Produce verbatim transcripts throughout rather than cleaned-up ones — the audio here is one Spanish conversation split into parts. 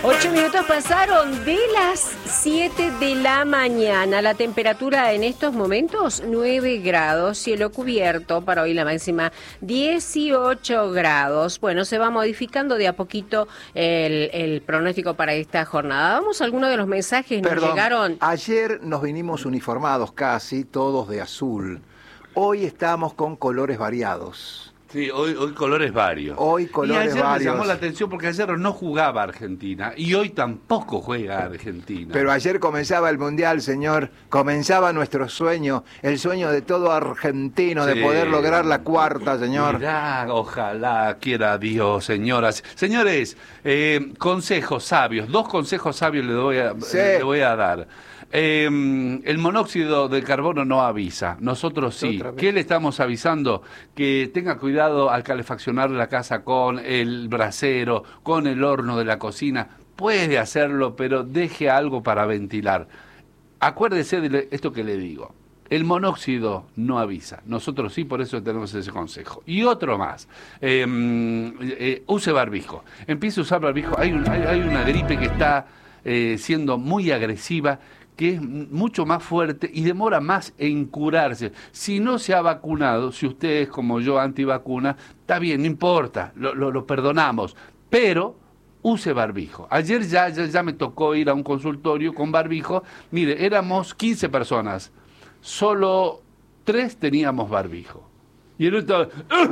Ocho minutos pasaron de las siete de la mañana. La temperatura en estos momentos, nueve grados. Cielo cubierto, para hoy la máxima dieciocho grados. Bueno, se va modificando de a poquito el, el pronóstico para esta jornada. Vamos a algunos de los mensajes. Nos Perdón, llegaron. ayer nos vinimos uniformados casi, todos de azul. Hoy estamos con colores variados. Sí, hoy, hoy colores varios. Hoy colores y ayer varios. me llamó la atención porque ayer no jugaba Argentina y hoy tampoco juega Argentina. Pero ayer comenzaba el Mundial, señor. Comenzaba nuestro sueño, el sueño de todo argentino, sí, de poder lograr la cuarta, señor. Mirá, ojalá quiera Dios, señoras. Señores, eh, consejos sabios, dos consejos sabios le voy a, sí. le voy a dar. Eh, el monóxido de carbono no avisa, nosotros sí. ¿Qué le estamos avisando? Que tenga cuidado al calefaccionar la casa con el brasero, con el horno de la cocina. Puede hacerlo, pero deje algo para ventilar. Acuérdese de esto que le digo. El monóxido no avisa, nosotros sí, por eso tenemos ese consejo. Y otro más, eh, eh, use barbijo. Empiece a usar barbijo. Hay, un, hay, hay una gripe que está eh, siendo muy agresiva, que es mucho más fuerte y demora más en curarse. Si no se ha vacunado, si usted es como yo antivacuna, está bien, no importa, lo, lo, lo perdonamos, pero use barbijo. Ayer ya, ya, ya me tocó ir a un consultorio con barbijo. Mire, éramos quince personas, solo tres teníamos barbijo. Y el otro...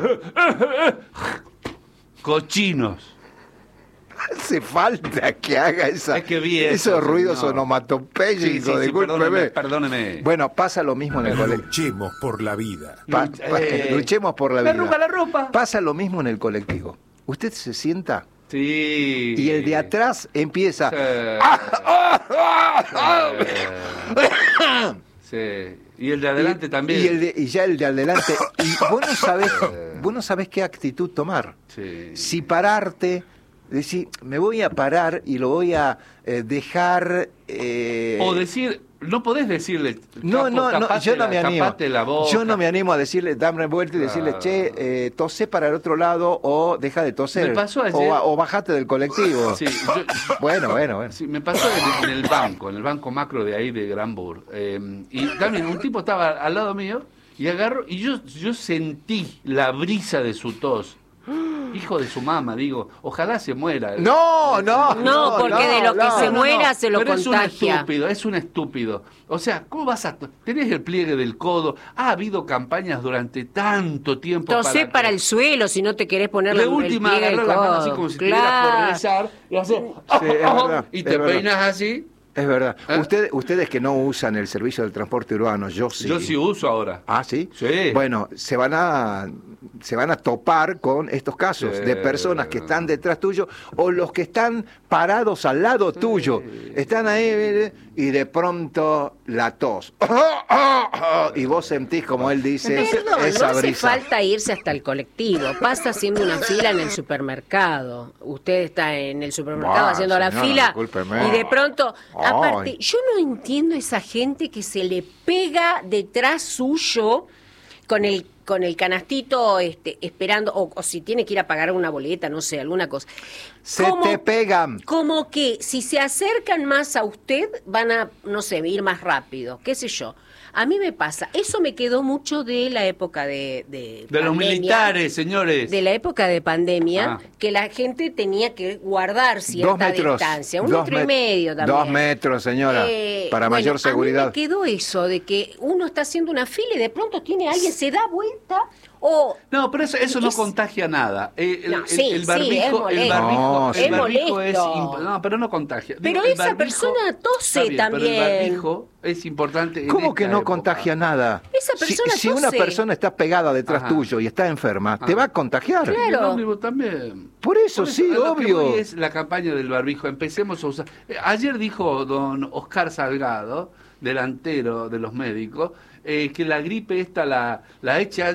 cochinos. Hace falta que haga esa, es que vi eso, esos ruidos señor. onomatopéyicos, sí, sí, sí, discúlpeme. Perdóneme, perdóneme. Bueno, pasa lo mismo en el colectivo. Luchemos por la vida. Pa pa eh, luchemos por la vida. Me arruga la ropa. Pasa lo mismo en el colectivo. Usted se sienta sí. y el de atrás empieza... Sí. Sí. Y el de adelante y, también. Y, el de, y ya el de adelante. Y vos no sabés, vos no sabés qué actitud tomar. Sí. Si pararte... Decir, me voy a parar y lo voy a eh, dejar... Eh... O decir, no podés decirle... No, tapo, no, no, yo no la, me animo. La boca. Yo no me animo a decirle, dame vuelta y decirle, claro. che, eh, tosé para el otro lado o deja de toser. Me pasó ayer... o, o bajate del colectivo. Sí, yo... Bueno, bueno, bueno. Sí, me pasó en, en el banco, en el banco macro de ahí de Granburg. Eh, y también un tipo estaba al lado mío y agarró, y yo, yo sentí la brisa de su tos. Hijo de su mamá, digo, ojalá se muera. No, no, no, porque no, de lo que no, se no, muera no, se lo pero contagia. Es un estúpido, es un estúpido. O sea, ¿cómo vas a...? Tenés el pliegue del codo, ha habido campañas durante tanto tiempo. Tosé para, para que... el suelo si no te querés poner la, la última, el pliegue del agarró codo. la mano así como si claro. estuvieras por rezar y haces... Sí, es verdad, y te es verdad. peinas así. Es verdad. ¿Eh? Ustedes, ustedes que no usan el servicio del transporte urbano, yo sí. Yo sí uso ahora. ¿Ah, sí? Sí. Bueno, se van a se van a topar con estos casos sí. de personas que están detrás tuyo o los que están parados al lado sí. tuyo. Están ahí y de pronto la tos. Y vos sentís, como él dice, Perdón, esa no hace brisa. falta irse hasta el colectivo. Pasa haciendo una fila en el supermercado. Usted está en el supermercado Buah, haciendo señora, la fila discúlpeme. y de pronto, Ay. aparte, yo no entiendo esa gente que se le pega detrás suyo con el con el canastito este, esperando, o, o si tiene que ir a pagar una boleta, no sé, alguna cosa. Se como, te pegan. Como que si se acercan más a usted, van a, no sé, ir más rápido, qué sé yo. A mí me pasa, eso me quedó mucho de la época de... De, de los militares, señores. De la época de pandemia, ah. que la gente tenía que guardar cierta dos metros, distancia, un dos metro y medio también. Dos metros, señora, eh, para bueno, mayor seguridad. A mí me quedó eso, de que uno está haciendo una fila y de pronto tiene alguien, se da vuelta o... No, pero eso, eso es... no contagia nada. Eh, el, no, sí, el, el barbijo, sí, el barbijo, no, el sí. barbijo es es... molesto. Imp... No, pero no contagia. Pero Digo, esa barbijo, persona tose bien, también. Pero el barbijo es importante. ¿Cómo en que esta no época. contagia nada? Esa persona si, si tose. una persona está pegada detrás Ajá. tuyo y está enferma, Ajá. te va a contagiar. Claro. Y el ómnibus también. Por eso, Por eso, sí, a lo que obvio. voy es la campaña del barbijo. Empecemos a usar. Eh, ayer dijo don Oscar Salgado, delantero de los médicos, eh, que la gripe esta, la, la hecha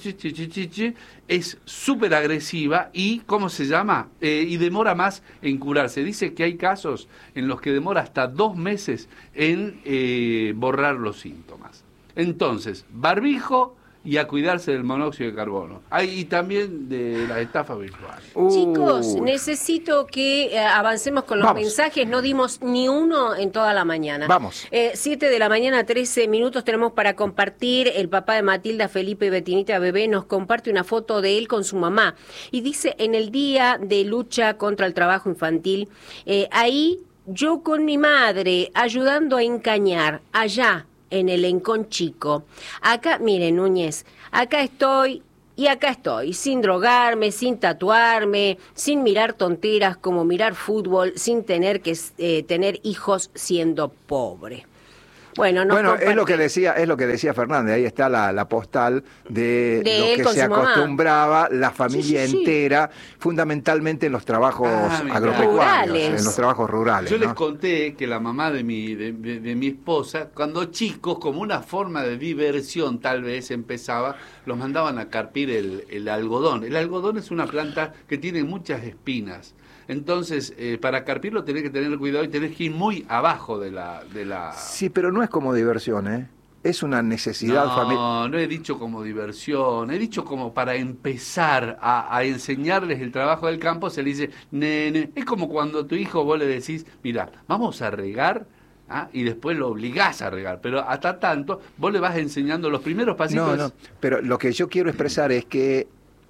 es súper agresiva y, ¿cómo se llama? Eh, y demora más en curarse. Dice que hay casos en los que demora hasta dos meses en eh, borrar los síntomas. Entonces, barbijo y a cuidarse del monóxido de carbono. Hay, y también de las estafas virtuales. Uh. Chicos, necesito que eh, avancemos con los Vamos. mensajes. No dimos ni uno en toda la mañana. Vamos. Eh, siete de la mañana, trece minutos tenemos para compartir. El papá de Matilda, Felipe Betinita Bebé, nos comparte una foto de él con su mamá. Y dice, en el día de lucha contra el trabajo infantil, eh, ahí yo con mi madre ayudando a encañar allá en el Encón Chico. Acá, miren, Núñez, acá estoy y acá estoy, sin drogarme, sin tatuarme, sin mirar tonteras como mirar fútbol, sin tener que eh, tener hijos siendo pobre. Bueno, nos bueno comparte... es lo que decía, es lo que decía Fernández. Ahí está la, la postal de, De lo él que con se su mamá. acostumbraba la familia Sí, sí, sí. entera, fundamentalmente en los trabajos Ah, mirá. agropecuarios, Rurales. en los trabajos rurales. Yo ¿no? les conté que la mamá de mi, de, de- de mi esposa, cuando chicos, como una forma de diversión tal vez empezaba, los mandaban a carpir el, el algodón. El algodón es una planta que tiene muchas espinas. Entonces, eh, para carpirlo tenés que tener cuidado y tenés que ir muy abajo de la... De la... Sí, pero no es como diversión, ¿eh? Es una necesidad familiar. No, no he dicho como diversión, he dicho como para empezar a, a enseñarles el trabajo del campo, se le dice, nene, es como cuando a tu hijo vos le decís, mira, vamos a regar, ¿ah? Y después lo obligás a regar, pero hasta tanto vos le vas enseñando los primeros pasitos. No, no, pero lo que yo quiero expresar es que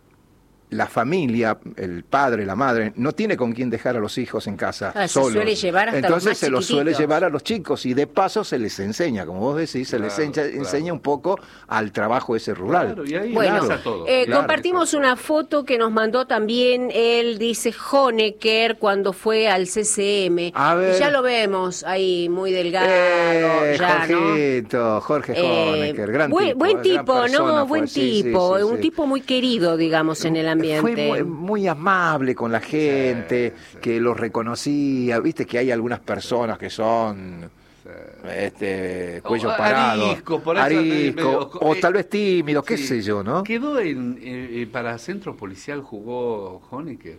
la familia, el padre, la madre, no tiene con quién dejar a los hijos en casa Ah, se solos. suele llevar hasta los Entonces más se los suele chiquititos. llevar a los chicos y de paso se les enseña, como vos decís, se les Claro, enseña, claro. enseña un poco al trabajo ese rural. Claro, y ahí Bueno, empieza todo. eh, Claro. compartimos una foto que nos mandó también, él dice Honecker cuando fue al C C M. A ver. Y ya lo vemos ahí, muy delgado. Eh, ya, ¿no? Jorgito, Jorge Eh, Honecker, gran buen, tipo. buen eh, gran tipo, persona ¿no? fue. Buen Sí, sí, tipo, sí, un sí. tipo muy querido, digamos, en el ambiente. Fue muy, muy amable con la gente, Sí, sí. que lo reconocía. Viste que hay algunas personas que son este cuello O parado, arisco, por eso arisco, medio- o eh, tal vez tímido, qué Sí. sé yo, ¿no? ¿Quedó en, eh, eh, para centro policial jugó Honecker?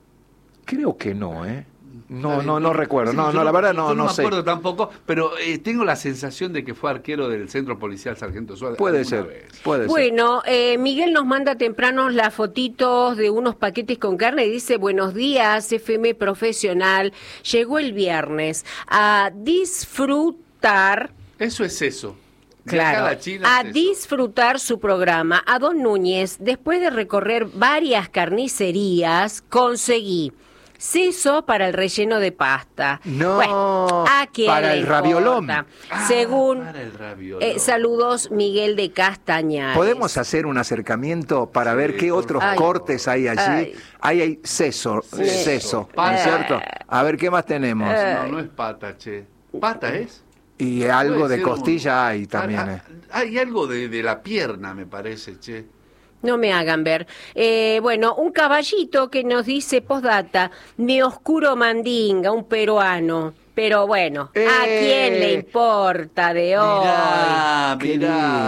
Creo que no, ¿eh? No, Está no, bien. no recuerdo. Sí, No, yo no, la verdad no, yo no me sé. acuerdo tampoco, pero eh, tengo la sensación de que fue arquero del centro policial Sargento Suárez. Puede alguna ser, vez. puede ser. Bueno, eh, Miguel nos manda temprano las fotitos de unos paquetes con carne y dice, buenos días, F M Profesional, llegó el viernes a disfrutar... Eso es eso. De acá Claro, a China a es eso. disfrutar su programa. A Don Núñez, después de recorrer varias carnicerías, conseguí seso para el relleno de pasta. No, Bueno, ¿a quién para le el raviolón. importa? Ah, Según para el raviolón. eh, saludos, Miguel de Castañares. ¿Podemos hacer un acercamiento para Sí, ver qué por otros favor. cortes hay allí? Ay. Ahí hay seso, Sí. seso, ¿no Pata. es cierto? A ver qué más tenemos. No, no es pata, che. ¿Pata es? Y algo Puede de ser un- costilla hay también. Ah, eh. ah, Hay algo de, de la pierna, me parece, che. No me hagan ver. Eh, bueno, un caballito que nos dice postdata, mi oscuro mandinga, un peruano. Pero bueno, ¿a Eh. quién le importa de hoy? Mirá, Qué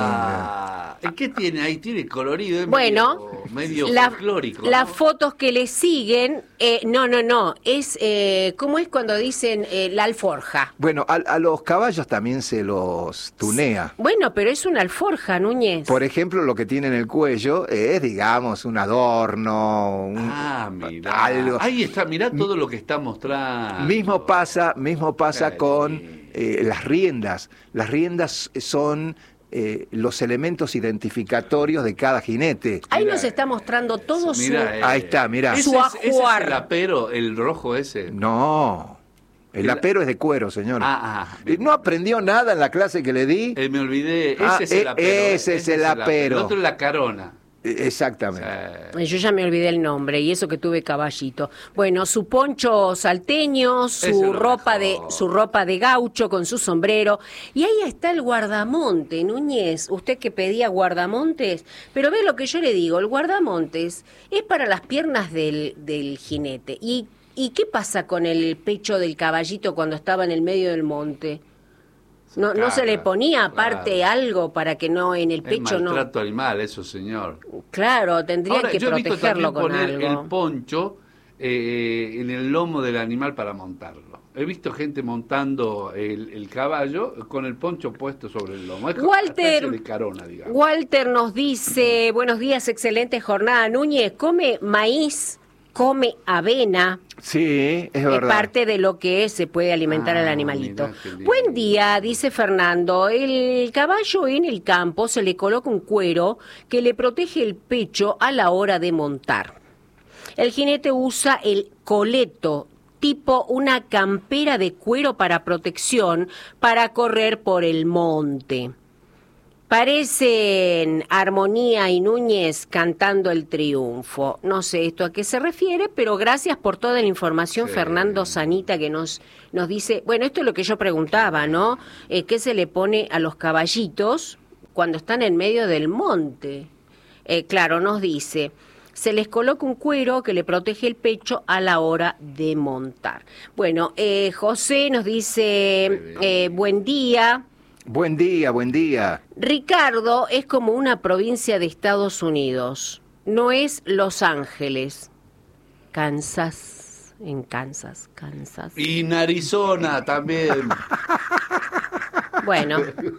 mirá. ¿Qué tiene ahí? Tiene colorido, es Bueno, medio, medio la- folclórico, las ¿no? fotos que le siguen, eh, no, no, no, es, eh, ¿cómo es cuando dicen eh, la alforja? Bueno, a, a los caballos también se los tunea. Bueno, pero es una alforja, Núñez. Por ejemplo, lo que tiene en el cuello es, digamos, un adorno, un- Ah, mirá. algo. Ahí está, mirá todo lo que está mostrando. Mismo pasa, mismo pasa Qué con lindo. eh, las riendas. Las riendas son eh, los elementos identificatorios de cada jinete. Ahí Mirá, nos está mostrando todo su... Mirá, eh, Ahí está, mirá. Ese Su es, ese es ajuar. el apero, el rojo ese. No, el El- apero es de cuero, señor. Ah, ah, Eh, ¿No aprendió nada en la clase que le di? Eh, me olvidé, ese Ah, es el eh, apero. ese es el apero. El otro es la carona. Eh, Exactamente. Eh, Yo ya me olvidé el nombre y eso que tuve caballito. Bueno, su poncho salteño, Ese es su lo ropa de mejor. su ropa de gaucho con su sombrero y ahí está el guardamonte, Núñez. Usted que pedía guardamontes, pero ve lo que yo le digo, el guardamontes es para las piernas del, del jinete. ¿Y y qué pasa con el pecho del caballito cuando estaba en el medio del monte? No, no se le caga, ponía aparte claro. algo para que no en el es pecho no. maltrato animal, eso, señor. Claro, tendrían Ahora, que yo he visto protegerlo también con poner algo. el poncho eh, en el lomo del animal para montarlo. He visto gente montando el, el caballo con el poncho puesto sobre el lomo. Es Walter, de carona, digamos. Walter nos dice, buenos días, excelente jornada. Núñez, come maíz, come avena. Sí, es verdad. Es parte de lo que se puede alimentar Ah, al animalito. mirá, Buen día, dice Fernando. El caballo en el campo se le coloca un cuero que le protege el pecho a la hora de montar. El jinete usa el coleto, tipo una campera de cuero para protección, para correr por el monte. Parecen Armonía y Núñez cantando el triunfo. No sé esto a qué se refiere, pero gracias por toda la información, sí. Fernando Sanita, que nos, nos dice, bueno, esto es lo que yo preguntaba, ¿no? Eh, ¿Qué se le pone a los caballitos cuando están en medio del monte? Eh, claro, nos dice, se les coloca un cuero que le protege el pecho a la hora de montar. Bueno, eh, José nos dice, eh, buen día. Buen día, buen día. Ricardo es como una provincia de Estados Unidos. No es Los Ángeles. Kansas. En Kansas, Kansas. Y en Arizona también. Bueno.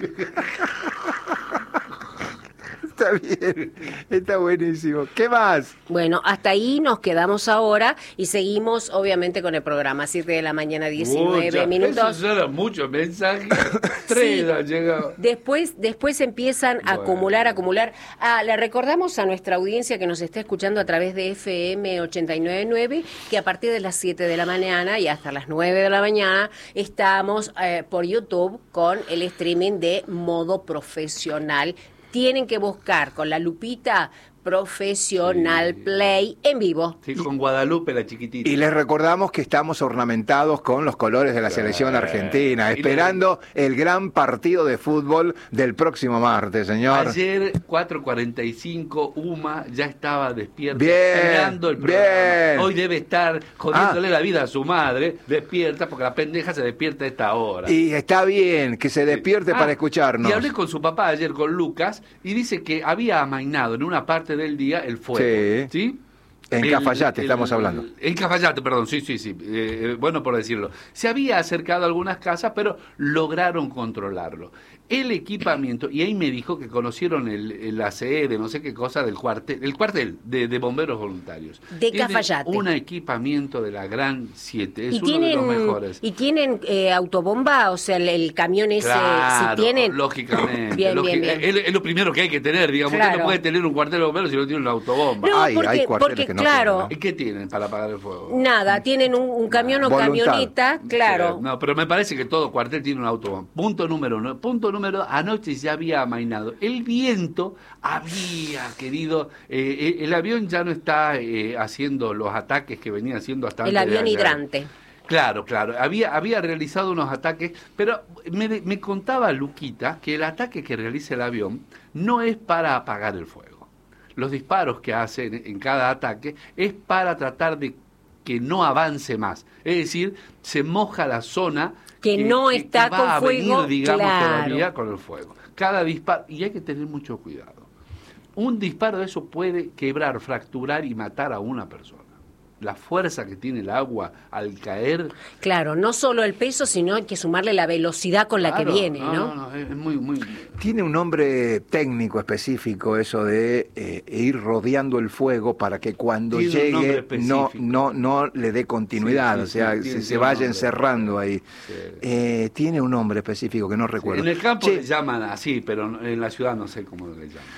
Está bien, está buenísimo. ¿Qué más? Bueno, hasta ahí nos quedamos ahora y seguimos obviamente con el programa. siete de la mañana, diecinueve Mucha, minutos. Eso eran muchos mensajes. Tres Sí. han llegado. Después, después empiezan a Bueno. acumular, acumular. Ah, le recordamos a nuestra audiencia que nos está escuchando a través de F M ochenta y nueve punto nueve que a partir de las siete de la mañana y hasta las nueve de la mañana estamos eh, por YouTube con el streaming de Modo Profesional. Tienen que buscar con la lupita Profesional Sí. Play en vivo. Sí, con Guadalupe, la chiquitita. Y les recordamos que estamos ornamentados con los colores de la selección argentina, esperando el gran partido de fútbol del próximo martes, señor. Ayer, cuatro cuarenta y cinco, Uma ya estaba despierta, Bien, esperando el programa. bien. Hoy debe estar jodiéndole Ah. la vida a su madre, despierta, porque la pendeja se despierta a esta hora. Y está bien que se despierte Ah, para escucharnos. Y hablé con su papá ayer, con Lucas, y dice que había amainado en una parte del día el fuego. Sí. ¿Sí? En El- Cafayate el- estamos hablando. En Cafayate, perdón, sí, sí, sí. Eh, bueno por decirlo. Se había acercado a algunas casas, pero lograron controlarlo. El equipamiento, y ahí me dijo que conocieron el, el A C E de no sé qué cosa del cuartel, el cuartel de, de bomberos voluntarios. De Tiene Cafayate. un equipamiento de la Gran siete, es Y uno tienen, de los mejores. y tienen eh, autobomba, o sea, el, el camión ese, Claro, si tienen... lógicamente. Bien, lógic- bien, bien. Es, es lo primero que hay que tener, digamos. Usted Claro. no puede tener un cuartel de bomberos si no tiene una autobomba. No, Hay- hay porque, cuarteles porque que no claro, tienen, ¿Y qué tienen para apagar el fuego? nada, tienen un, un camión o Voluntad. camioneta, claro. No, pero me parece que todo cuartel tiene un autobomba. Punto número uno. Punto número dos, anoche ya había amainado. El viento había querido... eh, el avión ya no está eh, haciendo los ataques que venía haciendo hasta El antes de avión ayer. hidrante. Claro, claro. Había, había realizado unos ataques, pero me, me contaba Luquita que el ataque que realiza el avión no es para apagar el fuego. Los disparos que hacen en cada ataque es para tratar de que no avance más. Es decir, se moja la zona Que no está va con a fuego, venir, digamos, claro. todavía con el fuego. Cada disparo, y hay que tener mucho cuidado. Un disparo de eso puede quebrar, fracturar y matar a una persona. La fuerza que tiene el agua al caer. Claro, no solo el peso, sino hay que sumarle la velocidad con la Claro, que viene, no, ¿no? no, no, es muy, muy... Tiene un nombre técnico específico eso de eh, ir rodeando el fuego para que cuando Tiene un nombre llegue no, específico. no, no le dé continuidad, Sí, sí, o sea, sí, se, tiene- se tiene un vaya nombre. encerrando ahí. Sí. Eh, tiene un nombre específico que no recuerdo. En el campo Che, le llaman así, pero no- en la ciudad no sé cómo le llaman.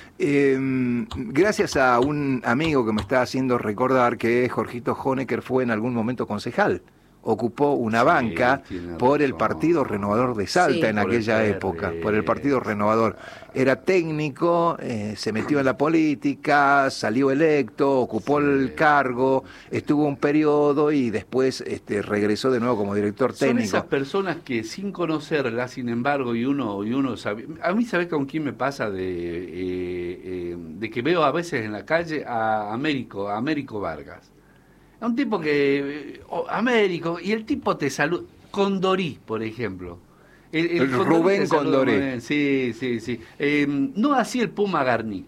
Eh, gracias a un amigo que me está haciendo recordar que Jorgito Honecker fue en algún momento concejal. Ocupó una Sí, banca tiene por el razón. Partido Renovador de Salta Sí. en Por el aquella P R, época, por el Partido Renovador. Era técnico, eh, se metió en la política, salió electo, ocupó Sí. el cargo, estuvo un periodo y después este, regresó de nuevo como director Son técnico. esas personas que sin conocerla, sin embargo, y uno y uno sabe. A mí, ¿sabes con quién me pasa de, eh, eh, de que veo a veces en la calle a Américo, a Américo Vargas? Es un tipo que... oh, Américo, y el tipo te saluda. Condorí, por ejemplo. El, El Condorí Rubén te saluda Condorí. muy bien. Sí, sí, sí. Eh, no así el Puma Garnica.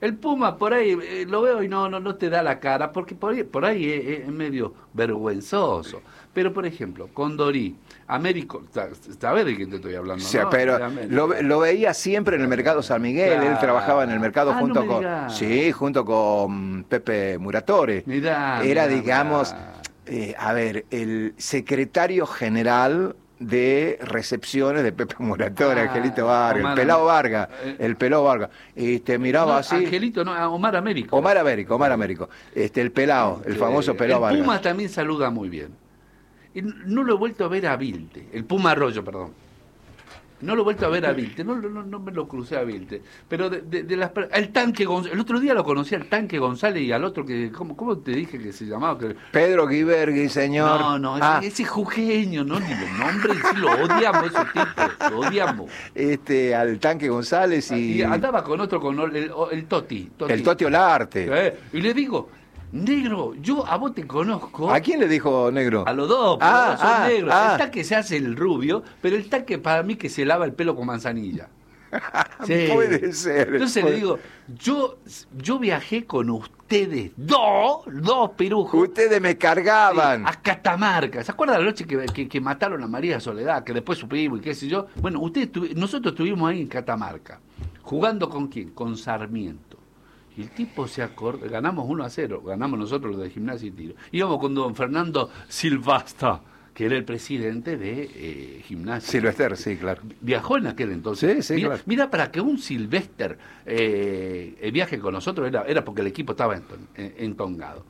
El Puma, por ahí, eh, lo veo y no, no, no te da la cara, porque por ahí, por ahí es, es medio vergüenzoso. Pero, por ejemplo, Condorí, Américo, ¿sabes de qué te estoy hablando? Sí, ¿no? pero lo, lo veía siempre en el mercado San Miguel, claro. Él trabajaba en el mercado ah, junto no con digas. sí, junto con Pepe Muratore. Mirá, Era, mirá, digamos, mirá. Eh, a ver, el secretario general de recepciones de Pepe Muratore, ah, Angelito Vargas, Omar, el pelado Vargas, eh, el pelado Vargas, y te miraba no, así. Angelito, no, Omar Américo. Omar Américo, Omar Américo, este, el pelado, el famoso pelado Vargas. El Puma también saluda muy bien. Y no lo he vuelto a ver a Vilte, el Puma Arroyo, perdón. No lo he vuelto a ver a Vilte, no, no, no me lo crucé a Vilte. Pero de, de, de las, el tanque González, el otro día lo conocí al tanque González y al otro que, ¿cómo, cómo te dije que se llamaba? Que... Pedro Guibergui, señor. No, no, ah. ese, ese jujeño, no, ni el nombre, sí lo odiamos, ese tipo, lo odiamos. Este, al tanque González y... y andaba con otro, con el, el, el Toti, Toti. El Toti Olarte. ¿Eh? Y le digo... Negro, yo a vos te conozco. ¿A quién le dijo negro? A los dos, ah, los dos son ah, negros. Ah. El taque se hace el rubio, pero el taque para mí que se lava el pelo con manzanilla. Sí. Puede ser. Entonces puede... le digo, yo, yo viajé con ustedes, dos, dos pirujos. Ustedes me cargaban. Sí, a Catamarca. ¿Se acuerdan la noche que, que, que mataron a María Soledad, que después supimos y qué sé yo? Bueno, ustedes nosotros estuvimos ahí en Catamarca. ¿Jugando con quién? Con Sarmiento. Y el tipo se acordó, ganamos uno a cero, ganamos nosotros los de Gimnasia y Tiro. Íbamos con don Fernando Silvasta, que era el presidente de eh, Gimnasia. Silvester, sí, claro. Viajó en aquel entonces. Sí, sí, mira, claro. Mira, para que un Silvester eh, viaje con nosotros era, era porque el equipo estaba enton, entongado.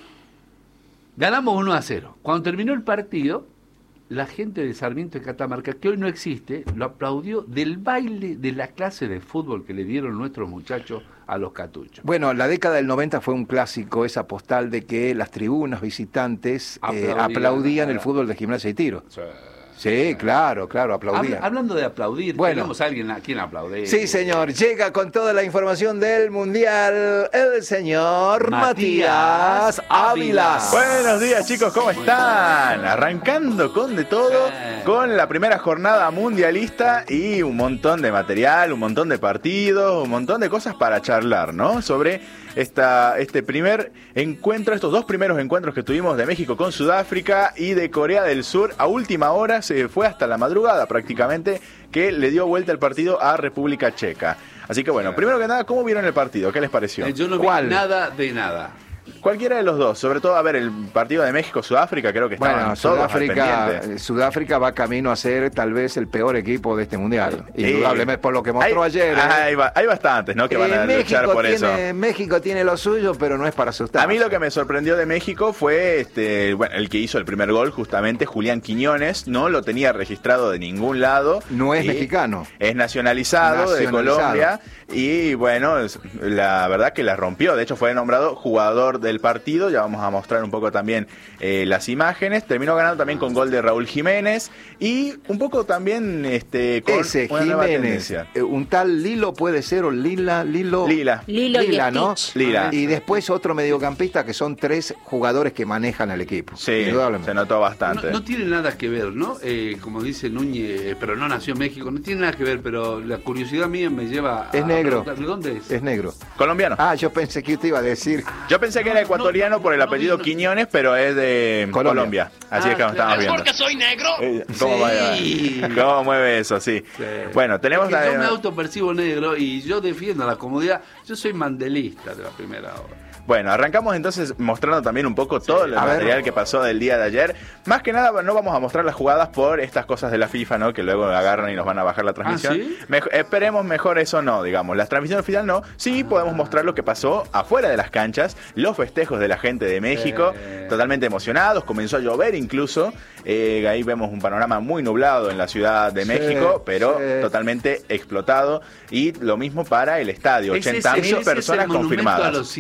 Ganamos uno a cero. Cuando terminó el partido, la gente de Sarmiento de Catamarca, que hoy no existe, lo aplaudió del baile de la clase de fútbol que le dieron nuestros muchachos a los catuchos. Bueno, la década del noventa fue un clásico, esa postal de que las tribunas visitantes aplaudían, eh, aplaudían el fútbol de Gimnasia y Tiro. Sí. Sí, claro, claro, aplaudía. Habla, hablando de aplaudir, bueno, tenemos a alguien a quien aplaudir. Sí, señor, llega con toda la información del Mundial el señor Matías, Matías Ávila. Buenos días, chicos, ¿cómo están? Arrancando con de todo, eh. con la primera jornada mundialista y un montón de material, un montón de partidos, un montón de cosas para charlar, ¿no? Sobre esta, este primer encuentro, estos dos primeros encuentros que tuvimos de México con Sudáfrica y de Corea del Sur. A última hora se fue hasta la madrugada prácticamente, que le dio vuelta el partido a República Checa. Así que bueno, primero que nada, ¿cómo vieron el partido? ¿Qué les pareció? Yo no vi ¿Cuál? nada de nada. Cualquiera de los dos, sobre todo, a ver, el partido de México-Sudáfrica, creo que estaban bueno, todos Sudáfrica, Sudáfrica va camino a ser tal vez el peor equipo de este mundial, sí. Indudablemente, por lo que mostró hay, ayer. ¿eh? Hay, hay bastantes, ¿no? Que van a eh, luchar por tiene, eso. México tiene lo suyo, pero no es para asustar. A mí lo que me sorprendió de México fue este, bueno, el que hizo el primer gol, justamente, Julián Quiñones. No lo tenía registrado de ningún lado. No es mexicano. Es nacionalizado, nacionalizado de Colombia. Y bueno, la verdad que la rompió. De hecho, fue nombrado jugador del partido. Ya vamos a mostrar un poco también eh, las imágenes. Terminó ganando también con gol de Raúl Jiménez. Y un poco también este, con ese una nueva Jiménez, tendencia. Eh, un tal Lilo puede ser, o Lila, Lilo. Lila. Lilo Lila, y ¿no? Lila. Y después otro mediocampista, que son tres jugadores que manejan al equipo. Sí, se notó bastante. No, no tiene nada que ver, ¿no? Eh, como dice Núñez, pero no nació en México. No tiene nada que ver, pero la curiosidad mía me lleva a... Es negro. ¿De dónde es? Es negro. Colombiano. Ah, yo pensé que usted iba a decir... Yo pensé que era ecuatoriano no, por el no, apellido no, Quiñones, pero es de Colombia. Colombia. Así ah, es que nos estamos viendo. ¿Es porque soy negro? Eh, ¿Cómo, sí. mueve, ¿Cómo mueve eso? Sí. sí. Bueno, tenemos es que la... Yo me autopercibo negro y yo defiendo la comodidad. Yo soy mandelista de la primera hora. Bueno, arrancamos entonces mostrando también un poco todo sí, el material ver. que pasó del día de ayer. Más que nada no vamos a mostrar las jugadas por estas cosas de la FIFA, ¿no? Que luego agarran y nos van a bajar la transmisión. ¿Ah, sí? Me- esperemos mejor eso no, digamos. La transmisión oficial no. Sí podemos mostrar lo que pasó afuera de las canchas, los festejos de la gente de México, eh. totalmente emocionados. Comenzó a llover incluso. Eh, ahí vemos un panorama muy nublado en la Ciudad de sí, México, pero sí. totalmente explotado. Y lo mismo para el estadio. ochenta mil personas ese es el confirmadas. A los insurgentes.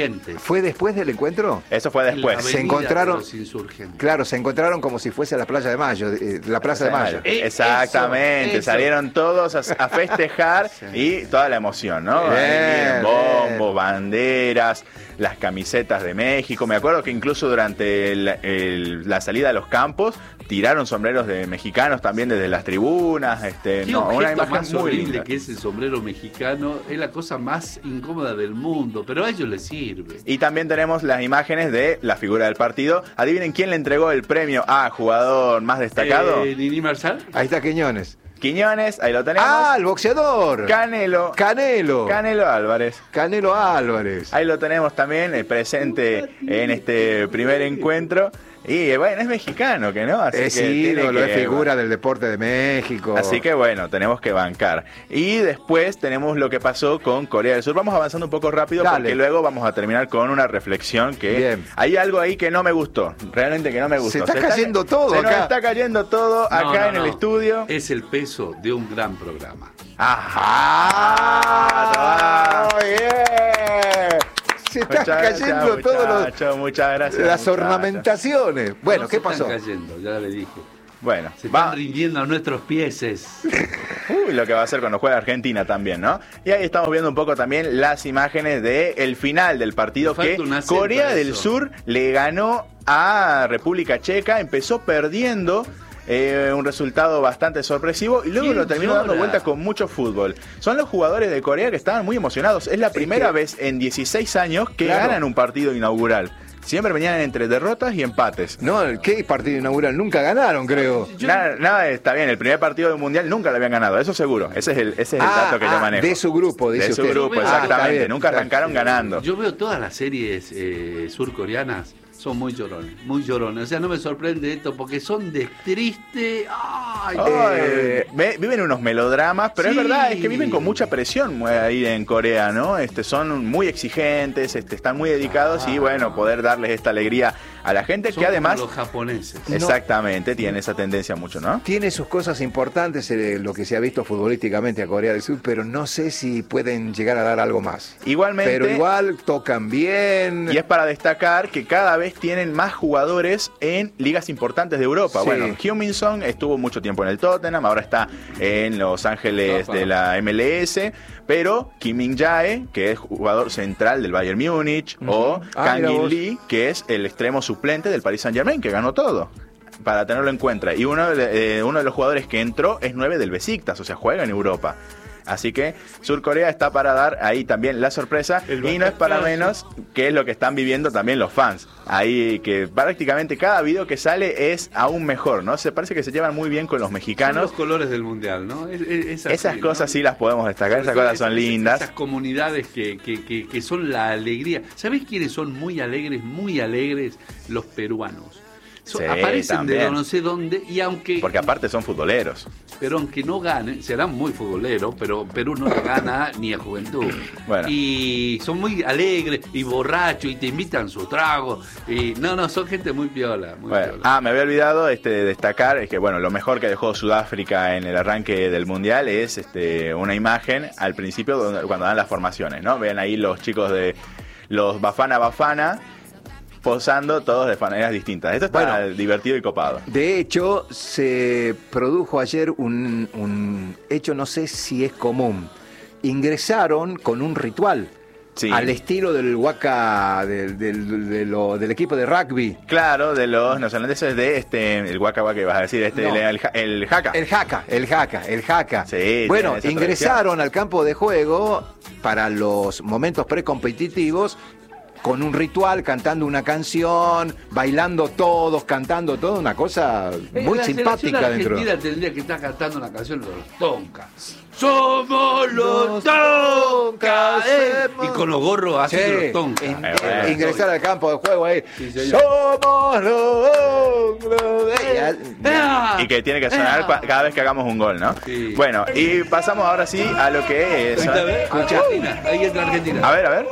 insurgentes. ¿Fue después del encuentro? Eso fue después. Se encontraron, de los insurgentes. claro, se encontraron como si fuese la playa de Mayo, eh, la Plaza de Mayo. Eh, Exactamente, eso, eso. salieron todos a, a festejar Sí. y toda la emoción, ¿no? Bien, Ahí, bombos, bien. banderas, las camisetas de México. Me acuerdo que incluso durante el- el- la salida a los campos tiraron sombreros de mexicanos también desde las tribunas. Este, Qué no, una objeto imagen más muy horrible linda. que es el sombrero mexicano. Es la cosa más incómoda del mundo, pero a ellos les sirve. Y también tenemos las imágenes de la figura del partido. Adivinen quién le entregó el premio a jugador más destacado. Eh, Nini Marsal. Ahí está Quiñones. Quiñones, ahí lo tenemos. Ah, el boxeador. Canelo. Canelo. Canelo Álvarez. Canelo Álvarez. Ahí lo tenemos también eh, presente en este primer encuentro. Y eh, bueno, es mexicano, que no. Así Es que tiene ídolo, que- es figura del deporte de México. Así que bueno, tenemos que bancar. Y después tenemos lo que pasó con Corea del Sur. Vamos avanzando un poco rápido Dale. porque luego vamos a terminar con una reflexión que Bien. hay algo ahí que no me gustó. Realmente que no me gustó. Se está cayendo todo se nos acá. está cayendo todo No, acá no, en no. el estudio. Es el peso de un gran programa. Ajá. ¡Ah! Bien. Se está Muchas cayendo gracias, todos los, muchacho, muchas gracias. las muchacho. ornamentaciones. Bueno, No ¿qué se pasó? Están cayendo, ya le dije. Bueno, Se va- están rindiendo a nuestros pieses. Uy, lo que va a hacer cuando juega Argentina también, ¿no? Y ahí estamos viendo un poco también las imágenes del final del partido Me falta que una celda Corea de del eso. Sur le ganó a República Checa, empezó perdiendo. eh, un resultado bastante sorpresivo y luego ¿Quién lo terminó dando llora? vuelta con mucho fútbol. Son los jugadores de Corea que estaban muy emocionados. Es la primera que- vez en dieciséis años que Claro. ganan un partido inaugural. Siempre venían entre derrotas y empates. No, ¿qué partido inaugural? Nunca ganaron, creo. Yo- Nada, nada está bien, el primer partido del mundial nunca lo habían ganado, eso seguro. Ese es el, ese es el Ah, dato que ah, yo manejo. de su grupo, dice De su usted. grupo, Ah, está exactamente. bien, Nunca está arrancaron ganando. Yo veo todas las series eh, surcoreanas, son muy llorones, muy llorones. O sea, no me sorprende esto porque son de triste. Ay, Eh, ve- viven unos melodramas, pero Sí. es verdad, es que viven con mucha presión eh, ahí en Corea, ¿no? Este, son muy exigentes, este, están muy dedicados y bueno, poder darles esta alegría a la gente son que además, como los japoneses. exactamente, tiene esa tendencia mucho, ¿no? Tiene sus cosas importantes eh, lo que se ha visto futbolísticamente a Corea del Sur, pero no sé si pueden llegar a dar algo más. Igualmente, Pero igual tocan bien. y es para destacar que cada vez tienen más jugadores en ligas importantes de Europa. Sí. Bueno, Heung-min Son estuvo mucho tiempo en el Tottenham, ahora está en Los Ángeles Opa. de la M L S, pero Kim Min-jae, que es jugador central del Bayern Múnich, o Ah, Kang mira In vos. Lee, que es el extremo suplente del Paris Saint-Germain, que ganó todo. Para tenerlo en cuenta. Y uno de, eh, uno de los jugadores que entró es nueve del Besiktas, o sea, juega en Europa. Así que Surcorea está para dar ahí también la sorpresa El y no es para batacazo. menos que es lo que están viviendo también los fans. Ahí que prácticamente cada video que sale es aún mejor, ¿no? Se parece que se llevan muy bien con los Son mexicanos. los colores del mundial, ¿no? Es- es- es así, Esas ¿no? cosas sí las podemos destacar, esas Sobre todo cosas son esas- lindas. Esas comunidades que, que, que, que son la alegría. ¿Sabés quiénes son muy alegres, muy alegres? Los peruanos. So- Sí, aparecen también. de no sé dónde y aunque Porque aparte son futboleros. pero aunque no ganen, serán muy futboleros, pero Perú no le gana ni a Juventud. Bueno. Y son muy alegres y borrachos y te invitan su trago. Y no, no, son gente muy piola. Muy Bueno, piola. ah, me había olvidado este, de destacar es que bueno, lo mejor que dejó Sudáfrica en el arranque del mundial es este, una imagen al principio donde- cuando dan las formaciones, ¿no? Ven ahí los chicos de los Bafana Bafana posando todos de maneras distintas. Esto está Bueno. divertido y copado. De hecho, se produjo ayer un, un hecho, no sé si es común. Ingresaron con un ritual. Sí. Al estilo del Waka, del, del, de lo- del equipo de rugby. Claro, de los neozelandeses de este, el Waka Waka que vas a decir, este, No. el, el, el Haka. El jaca, el jaca, el jaca. Sí, bueno, tiene esa ingresaron al campo de juego para los momentos precompetitivos con un ritual, cantando una canción, bailando todos, cantando todo, una cosa Eh, muy la simpática selección dentro. Argentina tendría que estar cantando una canción de los Toncas. Somos los Toncas. eh. Y con los gorros así de los Toncas. in- Eh, bueno. ingresar al campo de juego ahí. Sí, señor. Somos los Toncas. Eh, ¡Ah! Y que tiene que sonar ¡Ah! cua- cada vez que hagamos un gol, ¿no? Sí. Bueno, y pasamos ahora sí a lo que es. Ahí está, ¿ves? Argentina, ahí entra Argentina. A ver, a ver.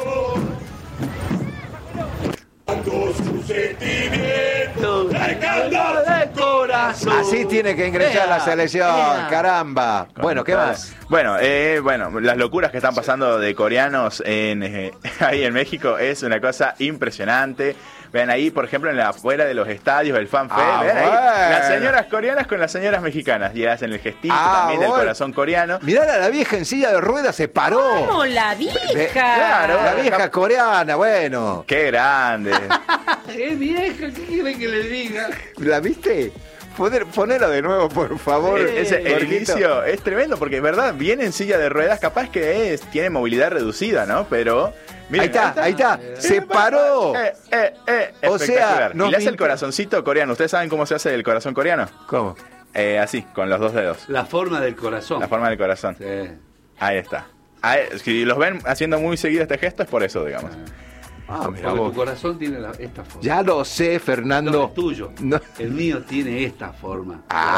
Cargando de corazón. golazo. Así tiene que ingresar Ea, la selección, ea. caramba. Bueno, ¿qué más? Bueno, eh, bueno, las locuras que están pasando de coreanos en, eh, ahí en México es una cosa impresionante. Vean ahí, por ejemplo, en la afuera de los estadios, el fanfare, Ah, vean ahí, bueno. las señoras coreanas con las señoras mexicanas. Y hacen el gestito Ah, también del bueno. corazón coreano. Mirá, la vieja en silla de ruedas se paró. ¡Como la vieja! Ve- Claro. La vieja coreana, bueno. ¡Qué grande! Es vieja, ¿qué quiere que le diga? ¿La viste? Poner, ponelo de nuevo, por favor. Ese, el Jorgito. inicio es tremendo porque, verdad, viene en silla de ruedas, capaz que es, tiene movilidad reducida, ¿no? Pero... miren, Ahí está, ahí está. Se paró. Eh, eh, eh, O sea, espectacular. nos y le hace el pinta- corazoncito coreano. ¿Ustedes saben cómo se hace el corazón coreano? ¿Cómo? Eh, así, con los dos dedos. La forma del corazón. La forma del corazón. Sí. Ahí está. Ahí, si los ven haciendo muy seguido este gesto es por eso, digamos. Ah, mira Porque vos. tu corazón tiene la- esta forma. Ya lo sé, No, Fernando. es tuyo. No. El mío tiene esta forma.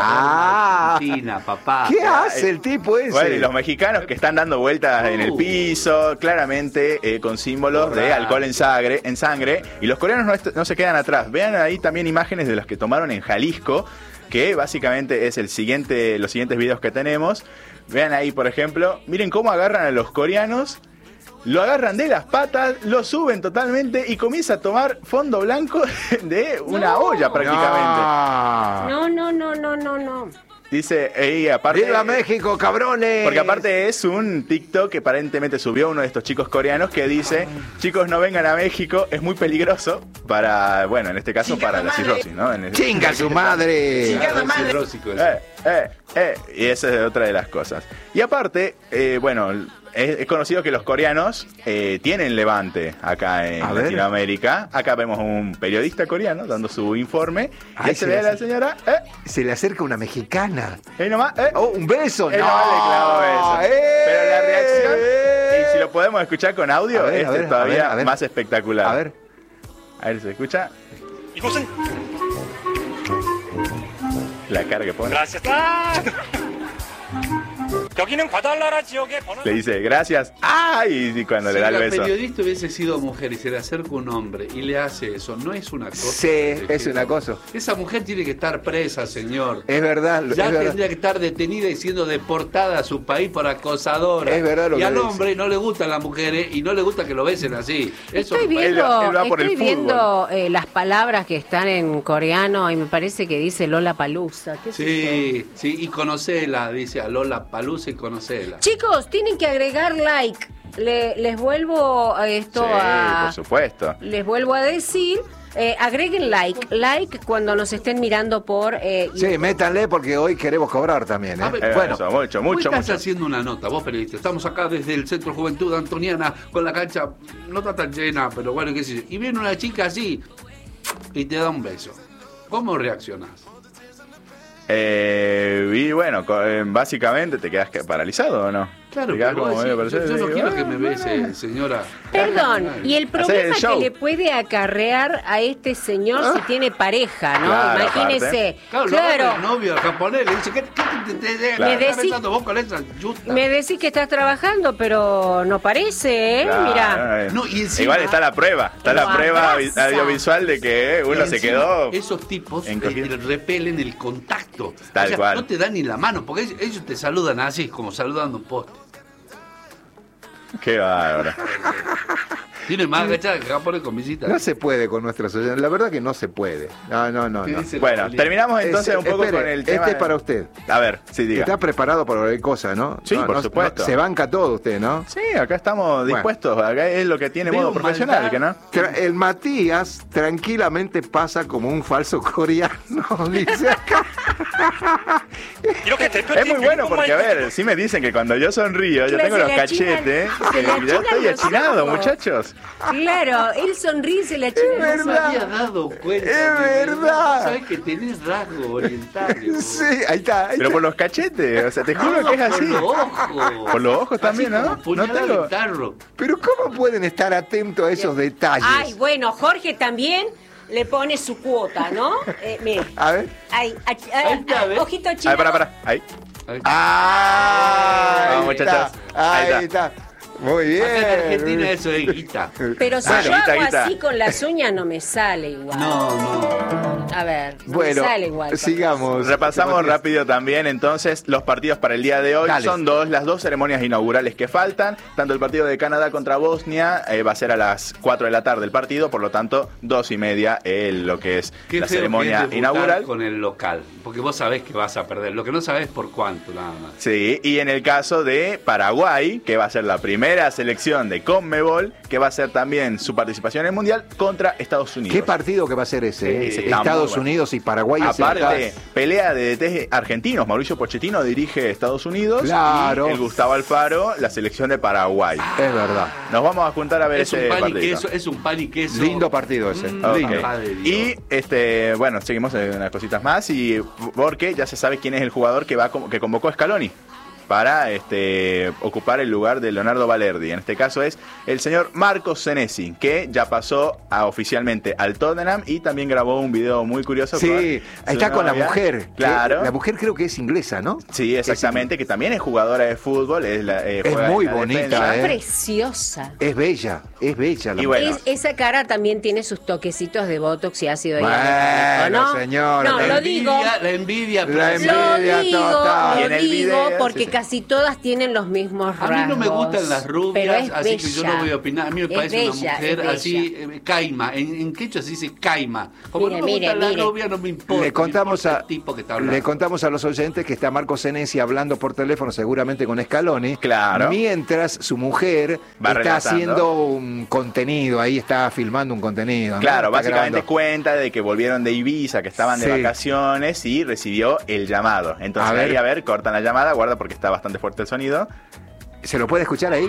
Ah. La forma argentina, papá. ¿Qué hace el tipo ese? Bueno, y los mexicanos que están dando vueltas en el Uh. piso, claramente eh, con símbolos de Borracho. alcohol en sangre, en sangre. Y los coreanos no, est- no se quedan atrás. Vean ahí también imágenes de los que tomaron en Jalisco, que básicamente es el siguiente, los siguientes videos que tenemos. Vean ahí, por ejemplo, miren cómo agarran a los coreanos. Lo agarran de las patas, lo suben totalmente y comienza a tomar fondo blanco de una No. olla prácticamente. No. No, no, no, no, no, no. Dice, y aparte... ¡Viva México, cabrones! Porque aparte es un TikTok que aparentemente subió uno de estos chicos coreanos que dice, chicos, no vengan a México, es muy peligroso para, bueno, en este caso para la cirrosis, ¿no? En el- ¡Chinga su madre! Claro, es cirrósico eso. Eh, eh, eh. Y esa es otra de las cosas. Y aparte, eh, bueno, es, es conocido que los coreanos eh, tienen levante acá en A ver. Latinoamérica. Acá vemos un periodista coreano dando su informe. Ay, y se se ve le a la hace- señora, eh, Se le acerca una mexicana. ahí nomás, eh. ¡Oh, un beso! Él ¡No! nomás le clavó eso. ¡Eh! Pero la reacción, y si lo podemos escuchar con audio, A ver, este a ver, es todavía a ver, a ver. más espectacular. A ver. A ver, ¿se escucha? La cara que pone. Gracias. 아! 여기는 과달라라 지역의 번호. Le dice, gracias. ¡Ay! Y cuando Si le da el la beso. periodista hubiese sido mujer y se le acerca un hombre y le hace eso, ¿no es una cosa? Sí, es un acoso. Esa mujer tiene que estar presa, señor. Es verdad. Ya es verdad. tendría que estar detenida y siendo deportada a su país por acosadora. Es verdad lo y que al dice. hombre no le gustan las mujeres y no le gusta que lo besen así. Eso Estoy me parece- Él va- viendo, él va por el estoy fútbol. viendo eh, las palabras que están en coreano y me parece que dice Lola Palusa. Sí, sí, y conocela, dice a Lola Palusa y conocela. Chicos, tienen que agregar like. Le- les vuelvo a esto Sí, a. por supuesto. Les vuelvo a decir. eh, agreguen like. Like cuando nos estén mirando por. eh, Sí, métanle porque hoy queremos cobrar también. ¿eh? A ver, Eh, bueno, eso, mucho, Vos mucho, estás mucho. haciendo una nota, vos periodista. Estamos acá desde el Centro Juventud Antoniana con la cancha no está tan llena, pero bueno, qué sé yo. Y viene una chica así y te da un beso. ¿Cómo reaccionás? Eh, y bueno, co- eh, básicamente te quedas que- paralizado, ¿o no? Claro, Te quedas pero vos como decís, medio yo, yo no paralizado y quiero digo, que me bese, señora. Perdón, y el Hacer problema el que show. le puede acarrear a este señor si tiene pareja, ¿no? Claro, Imagínese. Claro, Claro, lo agarra el novio japonés le dice, ¿qué, qué te, te, te- Claro. me Me estás decís- besando vos con esa yuta? me decís que estás trabajando, pero no parece, ¿eh? Claro, Mira. eh. No, y encima- Igual está la prueba, está Lo la prueba vi- abraza. audiovisual de que eh, Y uno se encima, quedó. Esos tipos encogido. eh, repelen el contacto. Tal o sea, cual. no te dan ni la mano, porque ellos, ellos te saludan así, como saludando un poste. Qué bárbaro. Tiene más agachada que japonés con visita. no se puede con nuestra sociedad. La verdad que no se puede. No, no, no. ¿Qué no. dice la Bueno, política? terminamos entonces Ese- un poco espere, con el tema. Este es de- para usted. A ver, sí, diga. Está preparado para cualquier cosa, ¿no? Sí, No, por no- supuesto. no- se banca todo usted, ¿no? Sí, acá estamos Bueno. dispuestos. Acá es lo que tiene Veo modo profesional, maldad. que no. Tra- El Matías tranquilamente pasa como un falso coreano, dice acá. 이렇게 대표팀 Es muy bueno porque, a ver, 유니폼만 sí me dicen que cuando yo sonrío, yo Claro, tengo se los le achinan- cachetes, se le eh, yo achinan estoy los achinado, ojos. muchachos. Claro, él sonríe y se le achina Es el No ojo. me verdad. había dado cuenta. Es de verdad. Sabes que tenés rasgos orientales. Sí, ahí está. Ahí Pero está. por los cachetes, o sea, te juro que es Por así. los ojos. Por los ojos también, Así ¿no? como puñalada No tengo- de tarro. Pero ¿cómo pueden estar atentos a esos detalles? Ay, bueno, Jorge también le pone su cuota, ¿no? Eh, mire. A ver. Ay, ach- Ahí ay, está, ay, ¿ves? ojito chino. Ay, para, para. Ahí. Ahí. Ah, Vamos, ahí muchachos. está. Ahí Ahí está. Muy bien. Acá en Argentina eso es guita. Pero si Bueno, yo guita, hago guita. así con las uñas no me sale igual. No, no. A ver, no Bueno, me sale igual. sigamos. Repasamos rápido también entonces los partidos para el día de hoy. Dale. Son dos, las dos ceremonias inaugurales que faltan. Tanto el partido de Canadá contra Bosnia eh, va a ser a las cuatro de la tarde el partido, por lo tanto, dos y media eh, lo que es Qué la feo ceremonia que es debutar inaugural. con el local, porque vos sabés que vas a perder. Lo que no sabés por cuánto, nada más. Sí, y en el caso de Paraguay, que va a ser la primera selección de CONMEBOL, que va a ser también su participación en el Mundial contra Estados Unidos. ¿Qué partido que va a ser ese? eh? Sí, está Estados muy bueno. Unidos y Paraguay. es el Aparte, caso. pelea de D T argentinos. Mauricio Pochettino dirige Estados Unidos. Claro. Y el Gustavo Alfaro, la selección de Paraguay. Es verdad. Nos vamos a juntar a ver Es un ese pan y partido. queso, es un pan y queso. Lindo partido ese. Mm, Ok. Lindo. Padre Dios. Y este, bueno, seguimos en unas cositas más y porque ya se sabe quién es el jugador que va a- que convocó a Scaloni para este ocupar el lugar de Leonardo Balerdi. En este caso es el señor Marcos Senesi, que ya pasó a, oficialmente al Tottenham y también grabó un video muy curioso. Sí, con está su con la novia. mujer. Claro. Que- La mujer creo que es inglesa, ¿no? Sí, exactamente, que también es jugadora de fútbol. Es, la, eh, Es juega en muy la bonita, defensa. ¿eh? Preciosa. Es bella, es bella la Y mujer. bueno. Es- esa cara también tiene sus toquecitos de botox y ácido Bueno, hialurónico, ¿no? señora, No, la lo La digo. envidia, la envidia. La placer. Lo envidia digo, total. Y lo en el digo video, porque sí, sí. casi todas tienen los mismos A rasgos. mí no me gustan las pero rubias, es así que yo no bella. voy a opinar. A mí me Es parece bella, una mujer es así, eh, caima. En, en quechua se dice caima. Como Mire, no me mire, gustan las mire. rubias, no me importa. Le contamos, me importa a, el tipo que está hablando. le contamos a los oyentes que está Marco Senesi hablando por teléfono, seguramente con Scaloni. Claro. Mientras su mujer Va está relatando. haciendo un contenido, ahí está filmando un contenido. ¿no? Claro, Está básicamente grabando. cuenta de que volvieron de Ibiza, que estaban de Sí. vacaciones y recibió el llamado. Entonces A ver. ahí, a ver, cortan la llamada, guarda porque está bastante fuerte el sonido. ¿Se lo puede escuchar ahí?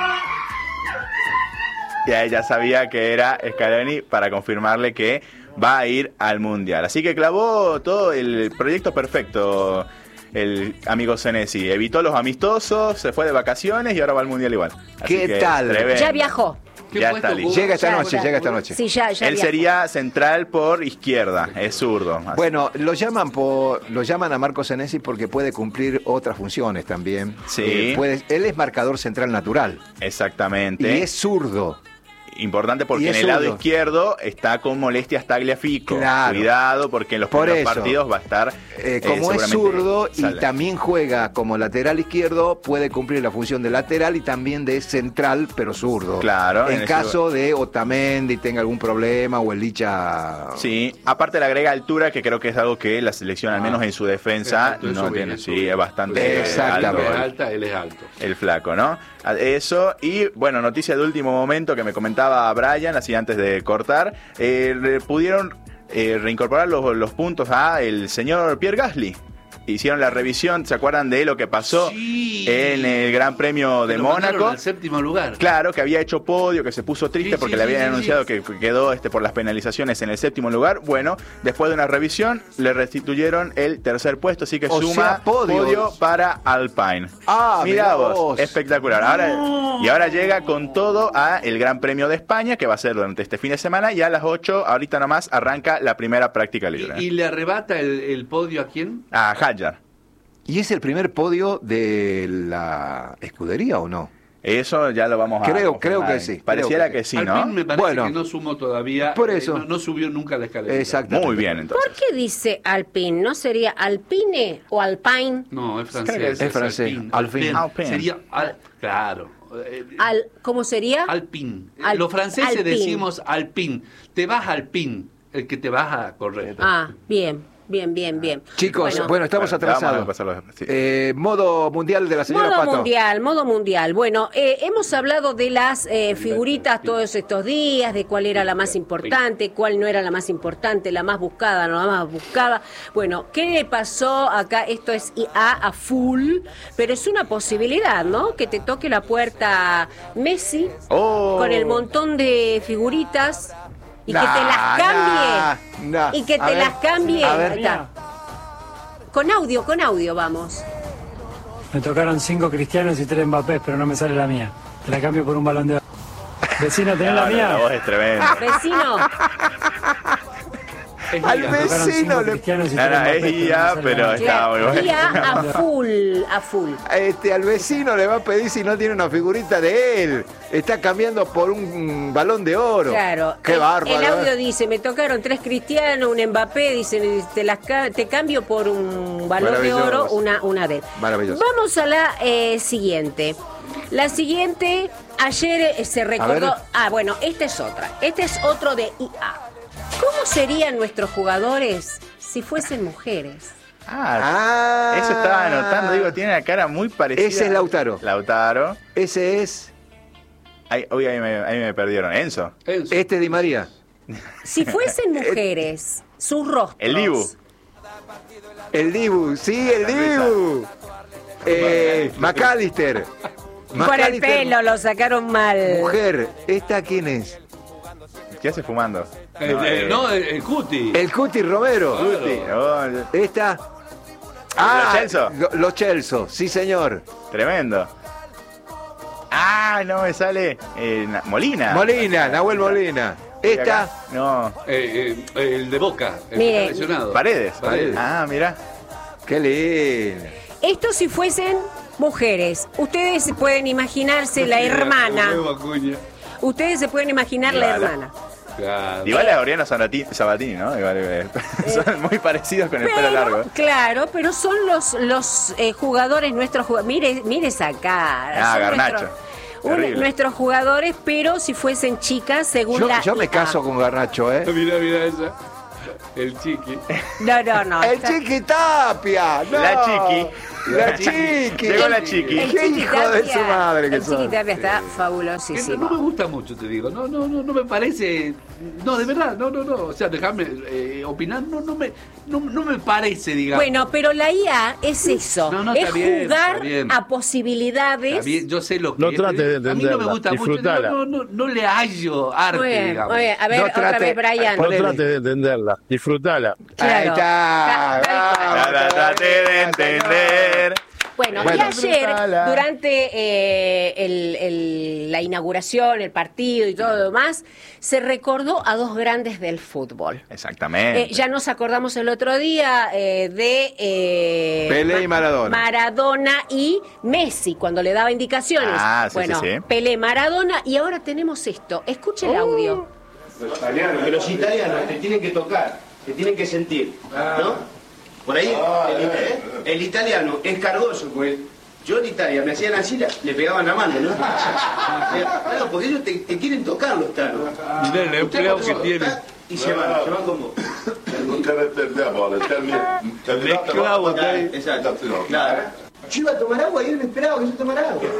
Y ahí ya sabía que era Scaloni para confirmarle que va a ir al Mundial. Así que clavó todo el proyecto perfecto el amigo Senesi. Evitó los amistosos, se fue de vacaciones y ahora va al Mundial igual. Así ¿Qué que tal? tremendo. Ya viajó. ¿Qué Ya puesto está listo. ocupa? Llega esta Ya, noche, ya. llega esta noche. Sí, ya, ya Él viajó. sería central por izquierda, es zurdo. Así- Bueno, lo llaman por, lo llaman a Marco Senesi porque puede cumplir otras funciones también. Sí. Eh, puede- él es marcador central natural Exactamente. y es zurdo. Importante porque Y en es el lado zurdo. izquierdo está con molestias Tagliafico. Claro. Cuidado porque en los Por primeros eso. partidos va a estar. Eh, eh, como es seguramente zurdo y sale. también juega como lateral izquierdo, puede cumplir la función de lateral y también de central, pero zurdo. Claro, En, en ese caso de Otamendi tenga algún problema o el Licha. Sí, aparte le agrega altura, que creo que es algo que la selección, al Ah, menos en su defensa, Exacto, eso no viene, tiene. eso Sí, viene. es bastante Exactamente. Él es alto alta, él es alto. el flaco, ¿no? A- Eso, y bueno, noticia de último momento que me comentaba Brian, así antes de cortar, eh, re- pudieron eh, reincorporar los, los puntos a el señor Pierre Gasly. Hicieron la revisión, ¿se acuerdan de lo que pasó Sí. en el Gran Premio de Lo mandaron Mónaco? al séptimo lugar. Claro, que había hecho podio, que se puso triste Sí, porque sí, le sí, habían sí, anunciado sí. que quedó este por las penalizaciones en el séptimo lugar. Bueno, después de una revisión le restituyeron el tercer puesto, así que O suma sea, podio. para Alpine. Ah, Mirá mirá vos, vos. espectacular. Ahora, y ahora llega con todo a el Gran Premio de España, que va a ser durante este fin de semana, y a las ocho, ahorita nomás, arranca la primera práctica libre. ¿Y, y le arrebata el, el podio a quién? A Hadjar. ¿Y es el primer podio de la escudería o no? Eso ya lo vamos a Creo- confirmar. creo que sí, Pareciera creo que que sí, Alpine ¿no? me parece Bueno. que no sumó todavía. Por eh, eso. no, no subió nunca la escalera. Exacto. Muy bien, entonces. ¿Por qué dice Alpine? ¿No sería Alpine o Alpine? No, es Creo francés. que es- es francés. Alpine. Alpine. Alpine. Sería, al- claro. eh, Al, ¿Cómo sería? Alpine. Al- Los franceses Alpine. decimos alpine. Te vas alpine, el que te vas a correr. Ah, bien, bien, bien, bien. Chicos, bueno, estamos Bueno, vamos a atrasados. pasarlo, sí. Eh, modo mundial de la señora Modo Pato. mundial, modo mundial. Bueno, eh, hemos hablado de las eh, figuritas todos estos días, de cuál era la más importante, cuál no era la más importante, la más buscada, no la más buscada. Bueno, ¿qué pasó acá? Esto es I A a full, pero es una posibilidad, ¿no? Que te toque la puerta Messi Oh. con el montón de figuritas y Nah, que te las cambie. nah, nah. Y que A te ver, las cambie. a ver. Ahí está. Con audio, con audio vamos. Me tocaron cinco cristianos y tres Mbappé, pero no me sale la mía. Te la cambio por un balón de oro. Vecino, ¿tenés No, la no, mía? la voz es tremenda. Vecino, Es Al guía. Tocaron vecino cinco le... cristianos y No, tres no, Mbappé, es pero no guía, me sale pero la mía. está muy bueno. Día a full, a full. Este, al vecino le va a pedir si no tiene una figurita de él. Está cambiando por un balón de oro. Claro. Qué el, bárbaro. El audio ¿eh? dice, me tocaron tres cristianos, un Mbappé, dice, te, las ca- te cambio por un balón de Maravilloso. oro, una, una de él. Maravilloso. Vamos a la eh, siguiente. La siguiente, ayer eh, se recordó... ver. Ah, bueno, esta es otra. Este es otro de I A. ¿Cómo serían nuestros jugadores si fuesen mujeres? Ah, Ah. eso estaba anotando. Digo, tiene la cara muy parecida. Ese es Lautaro. Lautaro. Ese es Ahí, uy, ahí me, ahí me perdieron. Enzo. Enzo. este Di María. Si fuesen mujeres, sus rostros... El Dibu. El Dibu, sí, el Dibu. Eh, McAllister. Por el McAllister, pelo lo sacaron mal. Mujer, ¿esta quién es? ¿Qué hace fumando? Eh, eh, no, el, el Cuti. El Cuti Romero. Guti. Oh, Esta. Ah, Chelsea? lo- Los Chelsea, sí señor. tremendo. Ah, no me sale. Eh, Na- Molina. Molina, Nahuel Molina. Y Esta. acá, no. Eh, eh, el de Boca. El Mire. que está lesionado. Paredes. Paredes. Ah, mira. Qué lindo. Esto si fuesen mujeres. Ustedes se pueden imaginarse la hermana. Huevo Acuña. Ustedes se pueden imaginar la Dybala. hermana. Claro. Igual a Oriano Sabatini, Sabatini, ¿no? Igual, eh, son muy parecidos con el pelo Pero, largo. claro, pero son los los eh, jugadores, nuestros jugadores. Mire, mire esa cara. Ah, Son Garnacho. nuestros- un- Terrible. nuestros jugadores, pero si fuesen chicas, según Yo, la. yo me I A. caso con Garnacho, ¿eh? Mira, mira esa. El chiqui. No, no, no. El está- Chiqui Tapia. no. La Chiqui. La Chiqui. Llegó la Chiqui. El Qué Chiqui hijo de Tapia- su madre que El Chiqui son. Tapia está Que no, no fabulosísimo. me gusta mucho, te digo. No, no, no, no me parece. No, de verdad, no, no, no. O sea, déjame eh, opinar. No, no me, no, no me parece, digamos. Bueno, pero la I A es eso. No, no, es está bien, jugar está bien. a posibilidades. Está bien, yo sé lo que No es. trate de A mí no me entenderla, gusta mucho. disfrutala. No, no, no le hallo arte, Muy bien, digamos. muy bien. A ver, No otra trate- vez, Brian. No Ponele. trate de entenderla, disfrutala. Claro. Ahí está. Ta- tal cual. La traté de entender. Bueno, Bueno. y ayer, Disfrutala. durante eh, el- el- la inauguración, el partido y todo lo demás, se recordó a dos grandes del fútbol. Exactamente. Eh, ya nos acordamos el otro día eh, de... eh, Pelé y Ma- Maradona. Maradona y Messi, cuando le daba indicaciones. Ah, sí, bueno, sí, sí. Pelé, Maradona, y ahora tenemos esto. Escuche el audio. Que los italianos te tienen que tocar, te tienen que sentir, ¿no? Por ahí el, el italiano es cargoso, pues yo en Italia me hacían así, le pegaban la mano, ¿no? Claro, porque ellos te, te quieren tocar los tanos. Mirá el empleado que tiene. Y se van, se van con vos. Non te mettevo le termine. L'esclavo, Claro, dai. exacto. Claro. Yo iba a tomar agua y él me esperaba que yo tomara agua.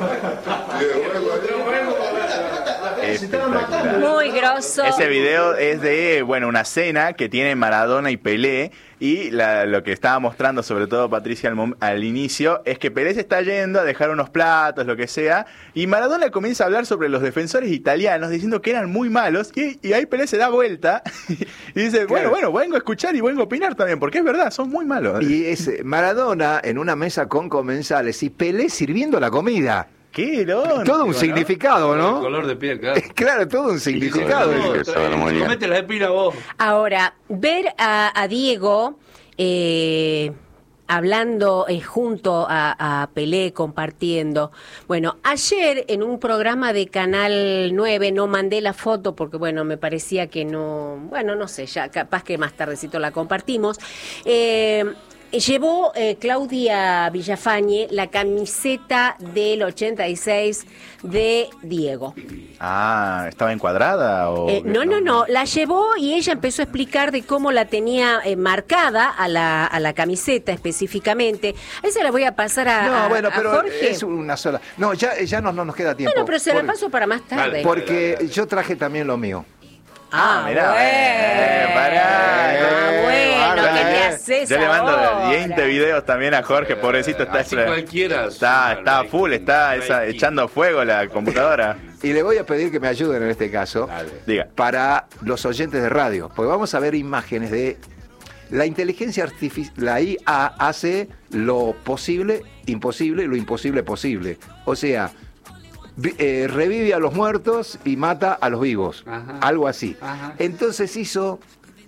Se estaban matando. Muy grosso. Ese video es de, bueno, una cena que tiene Maradona y Pelé. Y la- lo que estaba mostrando, sobre todo Patricia al, mom- al inicio, es que Pelé se está yendo a dejar unos platos, lo que sea. Y Maradona comienza a hablar sobre los defensores italianos, diciendo que eran muy malos. Y, y ahí Pelé se da vuelta y dice, bueno, bueno, vengo a escuchar y vengo a opinar también, porque es verdad, son muy malos. Y es Maradona en una mesa con comensales y Pelé sirviendo la comida. Qué irónico, Todo un ¿no? significado, El ¿no? color de piel, claro. Claro, todo un significado. No, eso. tra- comete la espina vos. Ahora, ver a, a Diego eh, hablando eh, junto a, a Pelé, compartiendo. Bueno, ayer en un programa de Canal nueve, no mandé la foto porque, bueno, me parecía que no, bueno, no sé, ya capaz que más tardecito la compartimos. Eh, Llevó eh, Claudia Villafañe la camiseta del ochenta y seis de Diego. Ah, ¿estaba encuadrada o...? Eh, no, no, no, la llevó y ella empezó a explicar de cómo la tenía eh, marcada a la, a la camiseta específicamente. Esa la voy a pasar a, a- No, bueno, a pero Jorge. es una sola. No, ya, ya no, no nos queda tiempo. Bueno, pero se la Por- paso para más tarde. Vale. Porque yo traje también lo mío. Ah, mirá, bueno. eh, pará. Ah, bueno, Pará, ¿qué te eh. haces Yo le mando ahora? veinte videos también a Jorge, pobrecito, está, Así cualquiera. está, está Right. full, está Right. esa- echando fuego la computadora. Y le voy a pedir que me ayuden en este caso Dale. Diga. para los oyentes de radio. Porque vamos a ver imágenes de la inteligencia artificial. La I A hace lo posible, imposible, y lo imposible, posible. O sea, vi- eh, revive a los muertos y mata a los vivos. Ajá. Algo así. Ajá. Entonces hizo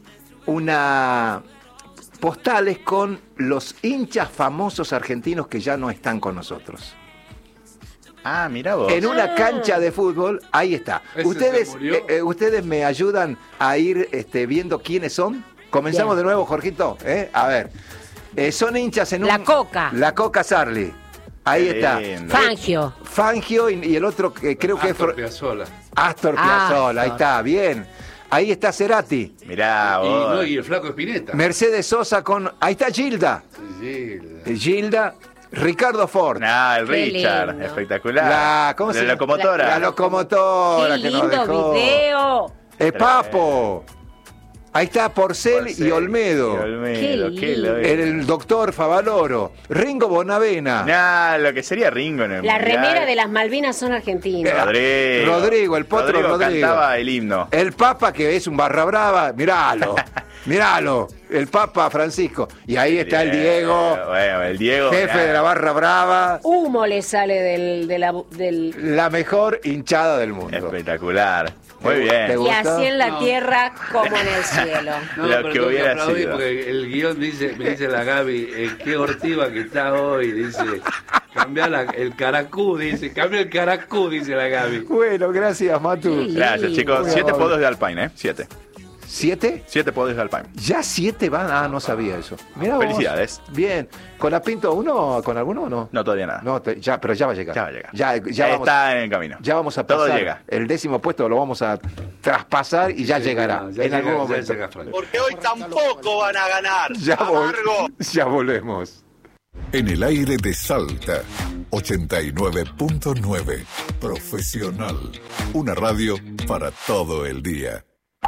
una postales con los hinchas famosos argentinos que ya no están con nosotros. Ah, mira vos. En una cancha de fútbol, ahí está. Ustedes, eh, eh, ustedes me ayudan a ir este, viendo quiénes son. Comenzamos Bien. de nuevo, Jorgito. ¿eh? A ver. Eh, son hinchas en un... La Coca. La Coca Sarli. Ahí Qué está. lindo. Fangio. Fangio y, y el otro que creo que Astor es... Piazzolla. Astor Piazzolla, ahí está, bien. Ahí está Cerati. Mirá Y, vos. no, y el flaco Spinetta. Mercedes Sosa con... Ahí está Gilda. Gilda. Gilda. Ricardo Ford. Ah, el Qué Richard, lindo. espectacular. La, ¿cómo la se llama? locomotora. La locomotora Qué que nos lindo dejó. video. El Papo. Ahí está Porcel, Porcel y Olmedo. y Olmedo, Qué qué lindo. lo- El doctor Favaloro. Ringo Bonavena. Nah, lo que sería Ringo en el La mundial. remera de las Malvinas son argentinas. Rodrigo. Rodrigo, el potro Rodrigo. cantaba el himno. El Papa, que es un barra brava. Miralo. Miralo. El Papa Francisco. Y ahí está el Diego. Bueno, el Diego. Jefe mirá. de la barra brava. Humo le sale del, de la- del... La mejor hinchada del mundo. Espectacular. Muy ¿Te bien. Y gusta? así en la No. tierra como en el cielo. No, Lo pero que tengo hubiera aplaudir sido. porque el guión dice, me dice la Gaby, eh, qué hortiva que está hoy, dice, cambia la- el caracú, dice, cambia el caracú, dice la Gaby. Bueno, gracias, Matu. Sí. Gracias, chicos. Muy Siete amable. podos de Alpine, ¿eh? Siete. ¿Siete? Siete podios de Alpine. ¿Ya siete van? Ah, no sabía eso. Mirá vos. Felicidades. Bien. ¿Con la Pinto uno, con alguno o no? No, todavía nada. No, te- ya, pero ya va a llegar. Ya va a llegar. Ya, ya vamos, Está en el camino. ya vamos a Todo pasar. llega. El décimo puesto lo vamos a traspasar y ya Sí, llegará. no, ya en llega- algún ya momento. llega Frank. Porque hoy tampoco van a ganar. Ya, vol- Amargo. ya volvemos. En el aire de Salta, ochenta y nueve punto nueve. Profesional. Una radio para todo el día.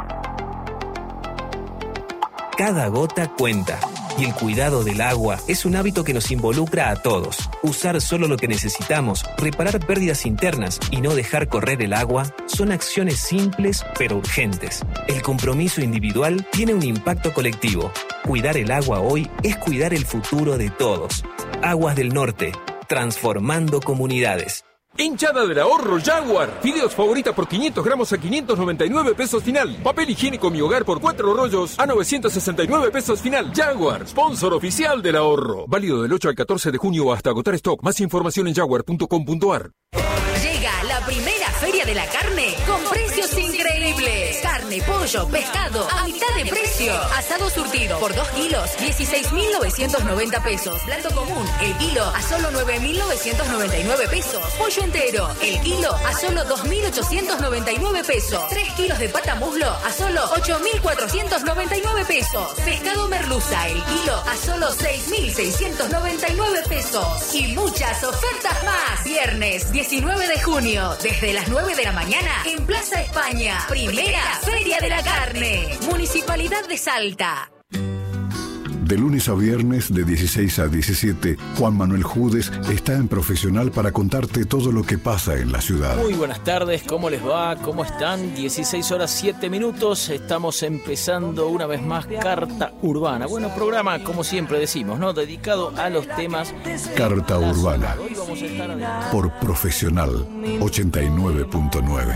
Cada gota cuenta. Y el cuidado del agua es un hábito que nos involucra a todos. Usar solo lo que necesitamos, reparar pérdidas internas y no dejar correr el agua son acciones simples pero urgentes. El compromiso individual tiene un impacto colectivo. Cuidar el agua hoy es cuidar el futuro de todos. Aguas del Norte, transformando comunidades. Hinchada del ahorro Jaguar. Fideos favorita por quinientos gramos a quinientos noventa y nueve pesos final. Papel higiénico Mi Hogar por cuatro rollos a novecientos sesenta y nueve pesos final. Jaguar, sponsor oficial del ahorro. Válido del ocho al catorce de junio hasta agotar stock. Más información en jaguar punto com punto ar. Llega la primera Feria de la Carne con precios increíbles. Carne, pollo, pescado a mitad de precio. Asado surtido por dos kilos, dieciséis mil novecientos noventa pesos. Plato común, el kilo a solo nueve mil novecientos noventa y nueve pesos. Pollo entero, el kilo a solo dos mil ochocientos noventa y nueve pesos. tres kilos de pata muslo a solo ocho mil cuatrocientos noventa y nueve pesos. Pescado merluza, el kilo a solo seis mil seiscientos noventa y nueve pesos. Y muchas ofertas más. Viernes diecinueve de junio, desde las nueve de la mañana, en Plaza España. Primera Feria de la Carne. Municipalidad de Salta. De lunes a viernes de dieciséis a diecisiete, Juan Manuel Judes está en Profesional para contarte todo lo que pasa en la ciudad. Muy buenas tardes, ¿cómo les va? ¿Cómo están? dieciséis horas siete minutos, estamos empezando una vez más Carta Urbana. Bueno, programa, como siempre decimos, ¿no? Dedicado a los temas... Carta Urbana. Hoy vamos a estar adelante. Por Profesional ochenta y nueve punto nueve.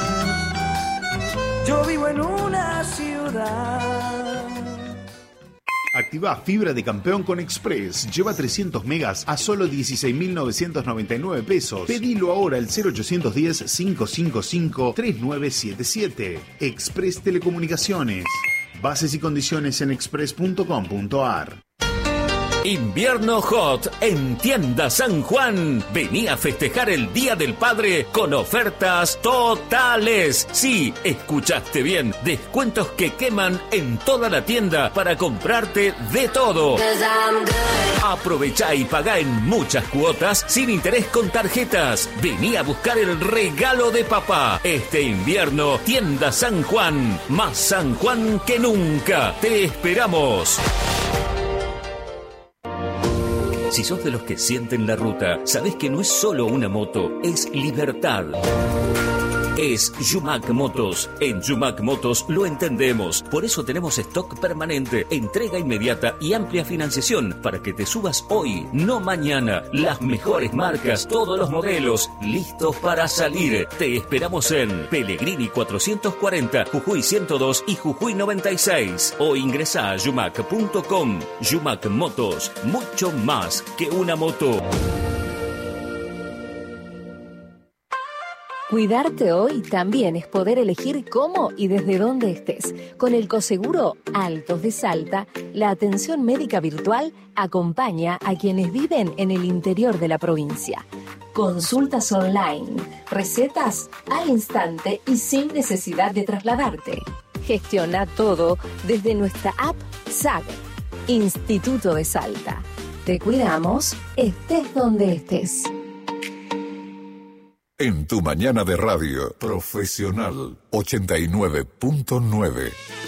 Yo vivo en una ciudad. Activa fibra de campeón con Express. Lleva trescientos megas a solo dieciséis mil novecientos noventa y nueve pesos. Pedilo ahora al cero ochocientos diez, cinco cinco cinco, tres nueve siete siete. Express Telecomunicaciones. Bases y condiciones en express punto com punto ar. Invierno Hot en Tienda San Juan. Vení a festejar el Día del Padre con ofertas totales. Sí, escuchaste bien. Descuentos que queman en toda la tienda para comprarte de todo. Aprovechá y pagá en muchas cuotas sin interés con tarjetas. Vení a buscar el regalo de papá. Este invierno, Tienda San Juan. Más San Juan que nunca. Te esperamos. Si sos de los que sienten la ruta, sabés que no es solo una moto, es libertad. es Yumac Motos. En Yumac Motos lo entendemos. Por eso tenemos stock permanente, entrega inmediata y amplia financiación para que te subas hoy, no mañana. Las mejores marcas, todos los modelos, listos para salir. Te esperamos en Pellegrini cuatrocientos cuarenta, Jujuy ciento dos y Jujuy noventa y seis. O ingresa a yumac punto com. Yumac Motos, mucho más que una moto. Cuidarte hoy también es poder elegir cómo y desde dónde estés. Con el Coseguro Altos de Salta, la atención médica virtual acompaña a quienes viven en el interior de la provincia. Consultas online, recetas al instante y sin necesidad de trasladarte. Gestiona todo desde nuestra app S A G, Instituto de Salta. Te cuidamos, estés donde estés. En tu mañana de radio, Profesional ochenta y nueve punto nueve.